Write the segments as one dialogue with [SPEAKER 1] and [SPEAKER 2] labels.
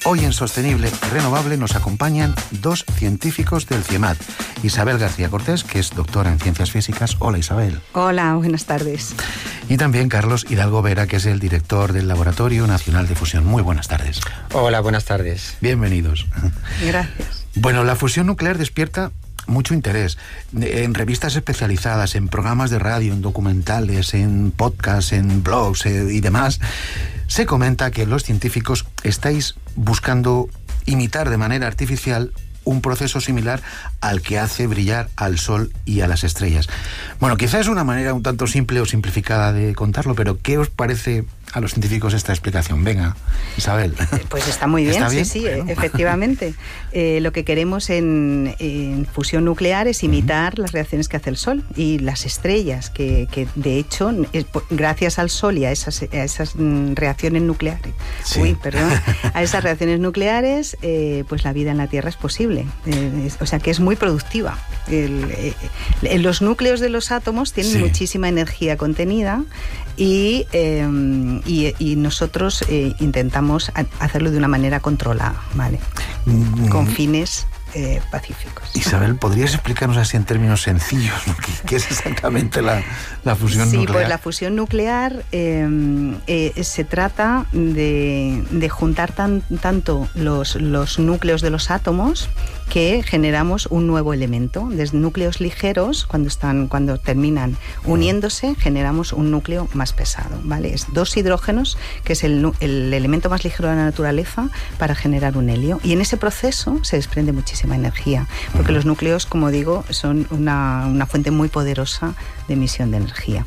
[SPEAKER 1] Hoy en Sostenible y Renovable nos acompañan dos científicos del CIEMAT. Isabel García Cortés, que es doctora en Ciencias Físicas. Hola, Isabel.
[SPEAKER 2] Hola, buenas tardes.
[SPEAKER 1] Y también Carlos Hidalgo Vera, que es el director del Laboratorio Nacional de Fusión. Muy buenas tardes.
[SPEAKER 3] Hola, buenas tardes.
[SPEAKER 1] Bienvenidos.
[SPEAKER 2] Gracias.
[SPEAKER 1] Bueno, la fusión nuclear despierta mucho interés en revistas especializadas, en programas de radio, en documentales, en podcasts, en blogs y demás. Se comenta que los científicos estáis buscando imitar de manera artificial un proceso similar al que hace brillar al Sol y a las estrellas. Bueno, quizás es una manera un tanto simple o simplificada de contarlo, pero ¿qué os parece a los científicos esta explicación? Venga, Isabel.
[SPEAKER 2] Pues está muy bien,
[SPEAKER 1] ¿Está bien?
[SPEAKER 2] Sí, bueno. Efectivamente. Lo que queremos en fusión nuclear es imitar las reacciones que hace el Sol y las estrellas, que de hecho, gracias al Sol y a esas reacciones nucleares, a esas reacciones nucleares, pues la vida en la Tierra es posible. O sea que es muy productiva. Los núcleos de los átomos tienen muchísima energía contenida y nosotros intentamos hacerlo de una manera controlada, ¿vale? Con fines pacíficos.
[SPEAKER 1] Isabel, ¿podrías explicarnos así en términos sencillos, ¿no? ¿Qué es exactamente la fusión nuclear?
[SPEAKER 2] Sí, pues la fusión nuclear se trata de juntar tanto los núcleos de los átomos que generamos un nuevo elemento. Desde núcleos ligeros, cuando terminan uniéndose, generamos un núcleo más pesado, ¿vale? Es dos hidrógenos, que es el elemento más ligero de la naturaleza, para generar un helio. Y en ese proceso se desprende muchísima energía, porque los núcleos, como digo, son una fuente muy poderosa de emisión de energía.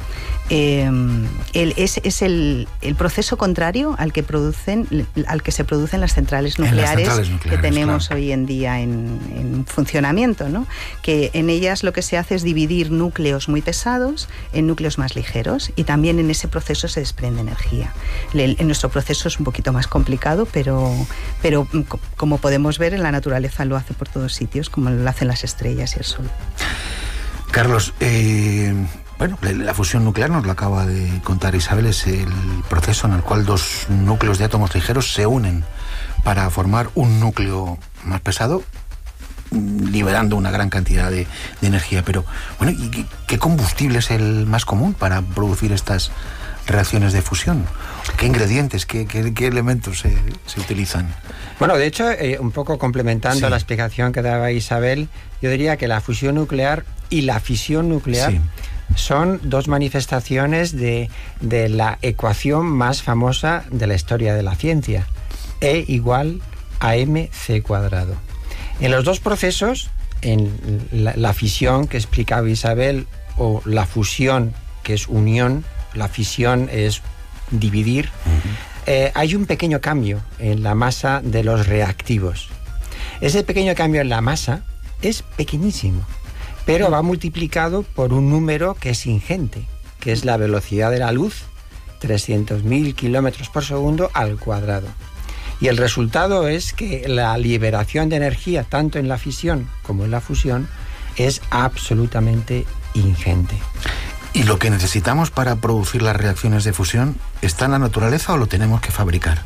[SPEAKER 2] Es el proceso contrario al que se producen las centrales nucleares que tenemos hoy en día en funcionamiento, ¿no? Que en ellas lo que se hace es dividir núcleos muy pesados en núcleos más ligeros, y también en ese proceso se desprende energía. En nuestro proceso es un poquito más complicado, pero como podemos ver, en la naturaleza lo hace por todos sitios, como lo hacen las estrellas y el Sol.
[SPEAKER 1] Carlos, bueno, la fusión nuclear, nos lo acaba de contar Isabel, es el proceso en el cual dos núcleos de átomos ligeros se unen para formar un núcleo más pesado, liberando una gran cantidad de energía. Pero, bueno, ¿y qué combustible es el más común para producir estas reacciones de fusión? ¿Qué ingredientes, qué elementos se utilizan?
[SPEAKER 3] Bueno, de hecho, un poco complementando la explicación que daba Isabel, yo diría que la fusión nuclear y la fisión nuclear son dos manifestaciones de la ecuación más famosa de la historia de la ciencia. E igual a mc cuadrado. En los dos procesos, en la fisión que explicaba Isabel, o la fusión, que es unión, la fisión es dividir, hay un pequeño cambio en la masa de los reactivos. Ese pequeño cambio en la masa es pequeñísimo, pero va multiplicado por un número que es ingente, que es la velocidad de la luz, 300.000 kilómetros por segundo al cuadrado. Y el resultado es que la liberación de energía, tanto en la fisión como en la fusión, es absolutamente ingente.
[SPEAKER 1] ¿Y lo que necesitamos para producir las reacciones de fusión está en la naturaleza o lo tenemos que fabricar?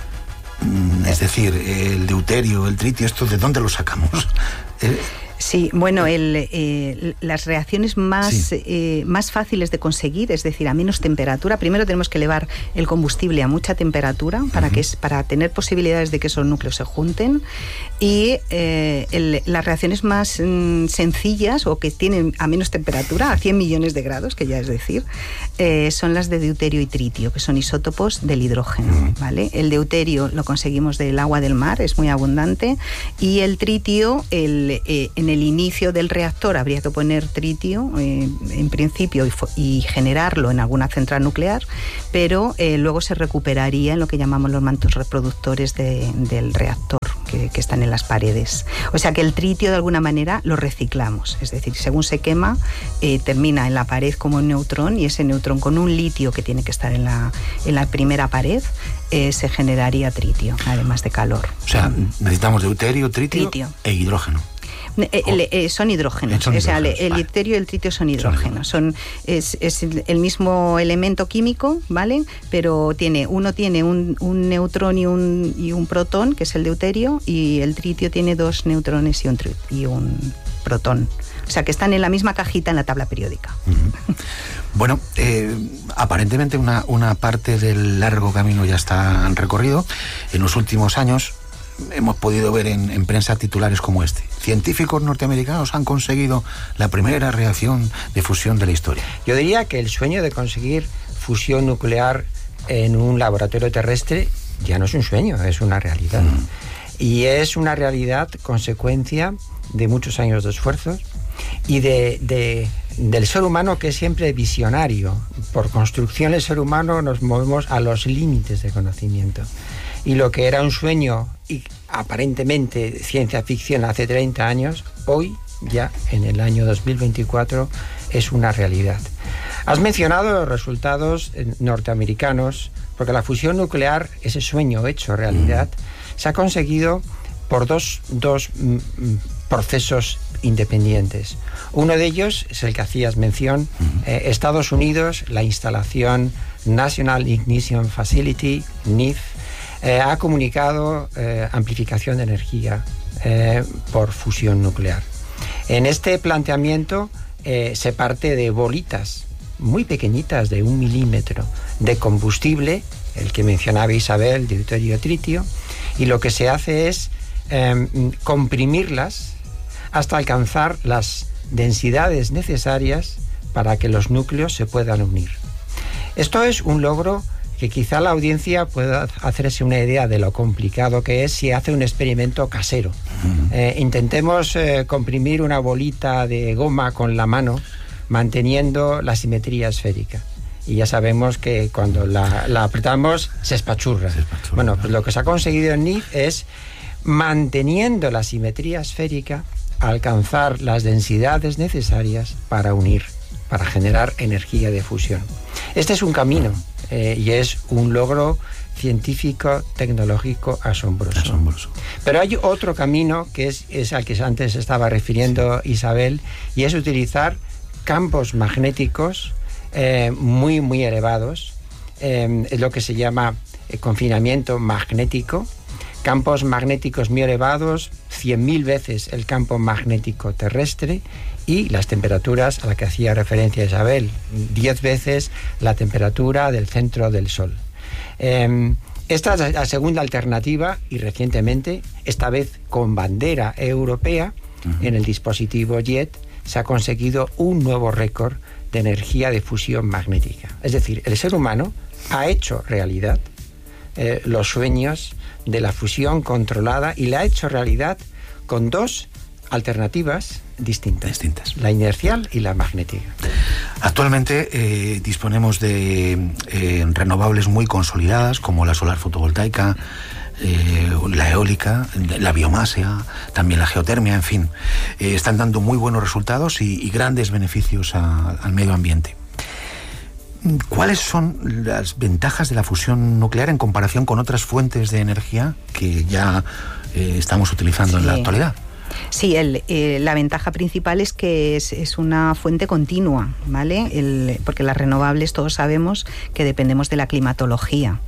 [SPEAKER 1] Es decir, el deuterio, el tritio, ¿esto de dónde lo sacamos?
[SPEAKER 2] Sí, bueno, las reacciones más fáciles de conseguir, es decir, a menos temperatura. Primero tenemos que elevar el combustible a mucha temperatura para tener posibilidades de que esos núcleos se junten. Y las reacciones más sencillas, o que tienen a menos temperatura, a 100 millones de grados, que ya es decir, son las de deuterio y tritio, que son isótopos del hidrógeno, ¿vale? El deuterio lo conseguimos del agua del mar, es muy abundante, y el tritio, en el inicio del reactor habría que poner tritio en principio y generarlo en alguna central nuclear, pero luego se recuperaría en lo que llamamos los mantos reproductores del reactor, que están en las paredes. O sea que el tritio de alguna manera lo reciclamos, es decir, según se quema termina en la pared como un neutrón, y ese neutrón con un litio que tiene que estar en la primera pared se generaría tritio, además de calor.
[SPEAKER 1] O sea, necesitamos deuterio, tritio e hidrógeno.
[SPEAKER 2] Son hidrógenos. O sea, el itrio y el tritio son hidrógenos. Es el mismo elemento químico, ¿vale? Pero uno tiene un neutrón y un protón, que es el deuterio, y el tritio tiene 2 neutrones y un protón. O sea, que están en la misma cajita en la tabla periódica.
[SPEAKER 1] Bueno, aparentemente una parte del largo camino ya está recorrido. En los últimos años hemos podido ver en prensa titulares como este: científicos norteamericanos han conseguido la primera reacción de fusión de la historia.
[SPEAKER 3] Yo diría que el sueño de conseguir fusión nuclear en un laboratorio terrestre ya no es un sueño, es una realidad. Y es una realidad consecuencia de muchos años de esfuerzos y del ser humano, que es siempre visionario. Por construcción, el ser humano nos movemos a los límites de conocimiento. Y lo que era un sueño y aparentemente ciencia ficción hace 30 años, hoy, ya en el año 2024, es una realidad. Has mencionado los resultados norteamericanos, porque la fusión nuclear, ese sueño hecho realidad, se ha conseguido por dos procesos independientes. Uno de ellos es el que hacías mención, Estados Unidos, la instalación National Ignition Facility, NIF, ha comunicado amplificación de energía por fusión nuclear. En este planteamiento se parte de bolitas muy pequeñitas de 1 milímetro de combustible, el que mencionaba Isabel, deuterio-tritio, y lo que se hace es comprimirlas hasta alcanzar las densidades necesarias para que los núcleos se puedan unir. Esto es un logro que quizá la audiencia pueda hacerse una idea de lo complicado que es si hace un experimento casero. Intentemos comprimir una bolita de goma con la mano, manteniendo la simetría esférica. Y ya sabemos que cuando la apretamos se espachurra. Bueno, pues lo que se ha conseguido en NIF es, manteniendo la simetría esférica, alcanzar las densidades necesarias para unir, para generar energía de fusión. Este es un camino y es un logro científico, tecnológico asombroso. Pero hay otro camino que es al que antes estaba refiriendo Isabel, y es utilizar campos magnéticos muy, muy elevados. Es lo que se llama confinamiento magnético. Campos magnéticos muy elevados, 100.000 veces el campo magnético terrestre, y las temperaturas a las que hacía referencia Isabel, 10 veces la temperatura del centro del Sol. Esta es la segunda alternativa, y recientemente, esta vez con bandera europea, en el dispositivo JET, se ha conseguido un nuevo récord de energía de fusión magnética. Es decir, el ser humano ha hecho realidad los sueños de la fusión controlada, y la ha hecho realidad con 2 alternativas distintas, la inercial y la magnética.
[SPEAKER 1] Actualmente disponemos de renovables muy consolidadas, como la solar fotovoltaica, la eólica, la biomasa, también la geotermia, en fin. Están dando muy buenos resultados y grandes beneficios al medio ambiente. ¿Cuáles son las ventajas de la fusión nuclear en comparación con otras fuentes de energía que ya estamos utilizando en la actualidad?
[SPEAKER 2] Sí, la ventaja principal es que es una fuente continua, ¿vale? Porque las renovables, todos sabemos que dependemos de la climatología,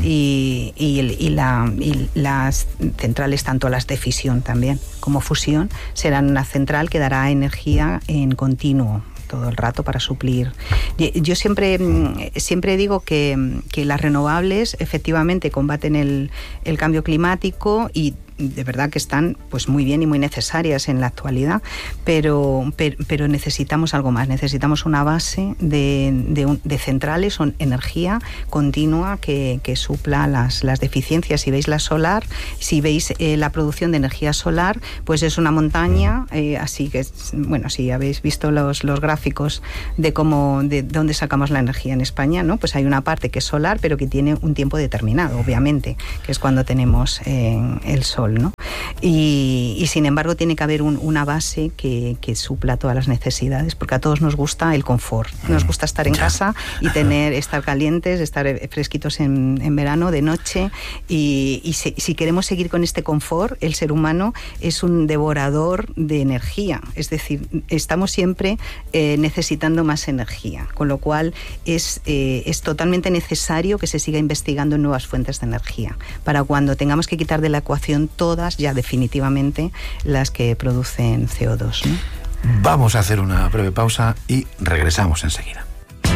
[SPEAKER 2] y las centrales, tanto las de fisión también como fusión, serán una central que dará energía en continuo todo el rato para suplir. Yo siempre digo que las renovables efectivamente combaten el cambio climático, y de verdad que están pues muy bien y muy necesarias en la actualidad, pero necesitamos algo más. Necesitamos una base de centrales o energía continua que supla las deficiencias. Si veis la solar, si veis la producción de energía solar, pues es una montaña, así que, bueno, si habéis visto los gráficos de dónde sacamos la energía en España, ¿no? Pues hay una parte que es solar, pero que tiene un tiempo determinado, obviamente, que es cuando tenemos el sol, ¿no? Y sin embargo tiene que haber una base que supla todas las necesidades, porque a todos nos gusta el confort. Nos gusta estar en casa y estar calientes, estar fresquitos en verano, de noche, y si queremos seguir con este confort, el ser humano es un devorador de energía, es decir, estamos siempre necesitando más energía, con lo cual es totalmente necesario que se siga investigando en nuevas fuentes de energía, para cuando tengamos que quitar de la ecuación todas, ya definitivamente, las que producen CO2, ¿no?
[SPEAKER 1] Vamos a hacer una breve pausa y regresamos enseguida.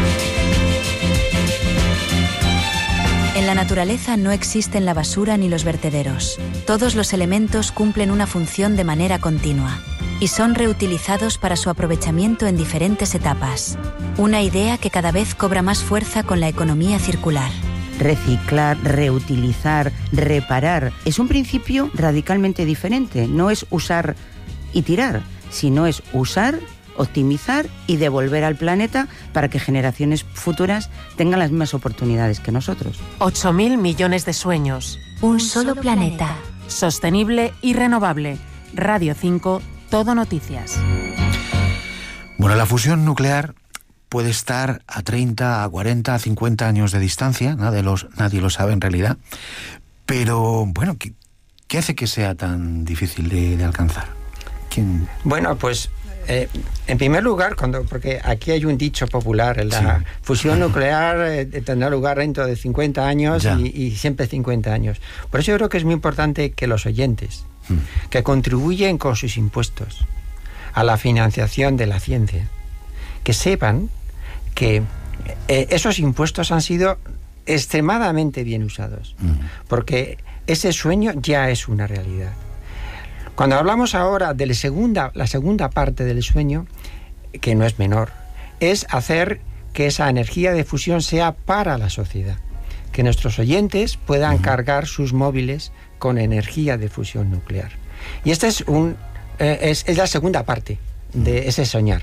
[SPEAKER 4] En la naturaleza no existen la basura ni los vertederos. Todos los elementos cumplen una función de manera continua y son reutilizados para su aprovechamiento en diferentes etapas. Una idea que cada vez cobra más fuerza con la economía circular.
[SPEAKER 5] Reciclar, reutilizar, reparar, es un principio radicalmente diferente. No es usar y tirar, sino es usar, optimizar y devolver al planeta para que generaciones futuras tengan las mismas oportunidades que nosotros.
[SPEAKER 6] 8.000 millones de sueños.
[SPEAKER 4] Un solo planeta.
[SPEAKER 6] Sostenible y renovable. Radio 5, Todo Noticias.
[SPEAKER 1] Bueno, la fusión nuclear puede estar a 30, a 40, a 50 años de distancia, nadie lo sabe en realidad, pero bueno, ¿qué hace que sea tan difícil de alcanzar?
[SPEAKER 3] Bueno, pues en primer lugar, porque aquí hay un dicho popular, la fusión nuclear tendrá lugar dentro de 50 años y siempre 50 años. Por eso yo creo que es muy importante que los oyentes, que contribuyen con sus impuestos a la financiación de la ciencia, que sepan que esos impuestos han sido extremadamente bien usados, porque ese sueño ya es una realidad. Cuando hablamos ahora de la segunda parte del sueño, que no es menor, es hacer que esa energía de fusión sea para la sociedad, que nuestros oyentes puedan cargar sus móviles con energía de fusión nuclear. Y esta es la segunda parte de ese soñar.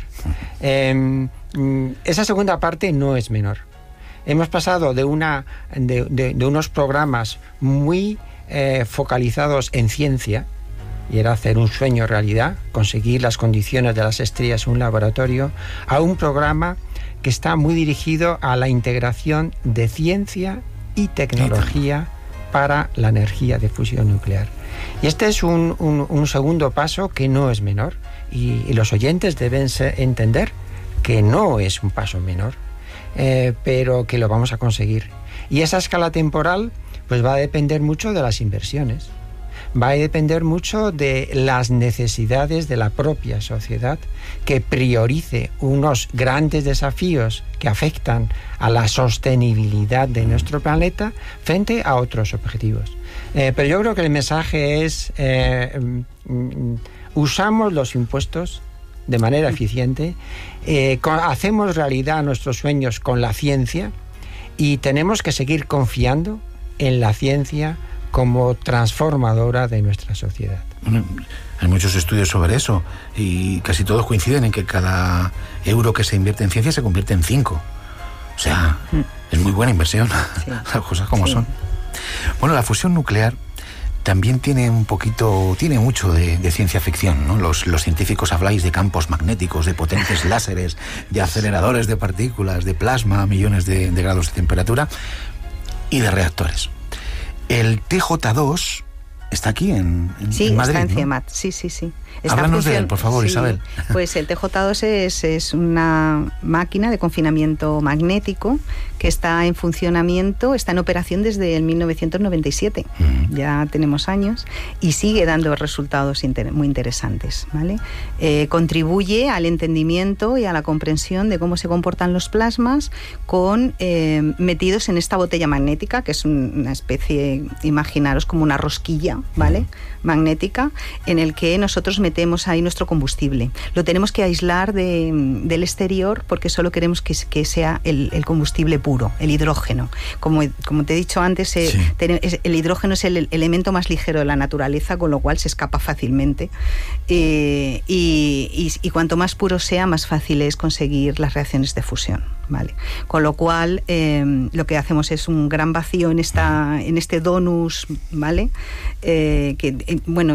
[SPEAKER 3] Esa segunda parte no es menor. Hemos pasado de unos programas muy focalizados en ciencia, y era hacer un sueño realidad, conseguir las condiciones de las estrellas en un laboratorio, a un programa que está muy dirigido a la integración de ciencia y tecnología para la energía de fusión nuclear. Y este es un segundo paso que no es menor, y los oyentes deben entender que no es un paso menor, pero que lo vamos a conseguir. Y esa escala temporal pues va a depender mucho de las inversiones. Va a depender mucho de las necesidades de la propia sociedad, que priorice unos grandes desafíos que afectan a la sostenibilidad de nuestro planeta frente a otros objetivos. Pero yo creo que el mensaje es usamos los impuestos de manera eficiente, hacemos realidad nuestros sueños con la ciencia, y tenemos que seguir confiando en la ciencia como transformadora de nuestra sociedad.
[SPEAKER 1] Bueno, hay muchos estudios sobre eso y casi todos coinciden en que cada euro que se invierte en ciencia se convierte en 5. O sea, es muy buena inversión, las cosas como son. Bueno, la fusión nuclear también tiene mucho de ciencia ficción, ¿no? Los científicos habláis de campos magnéticos, de potentes láseres, de aceleradores de partículas, de plasma a millones de grados de temperatura y de reactores. El TJ2 está aquí en Madrid,
[SPEAKER 2] está en
[SPEAKER 1] ¿no?
[SPEAKER 2] CIEMAT, sí.
[SPEAKER 1] Háblanos de él, por favor, Isabel.
[SPEAKER 2] Pues el TJ2 es una máquina de confinamiento magnético que está en funcionamiento, está en operación desde el 1997. Ya tenemos años y sigue dando resultados muy interesantes, ¿vale? Contribuye al entendimiento y a la comprensión de cómo se comportan los plasmas metidos en esta botella magnética, que es una especie, imaginaros como una rosquilla, ¿vale? Magnética, en el que nosotros metemos ahí nuestro combustible. Lo tenemos que aislar del exterior porque solo queremos que sea el combustible puro, el hidrógeno. Como te he dicho antes, el hidrógeno es el elemento más ligero de la naturaleza, con lo cual se escapa fácilmente. Y cuanto más puro sea, más fácil es conseguir las reacciones de fusión, ¿vale? Con lo cual, lo que hacemos es un gran vacío en este donus, ¿vale?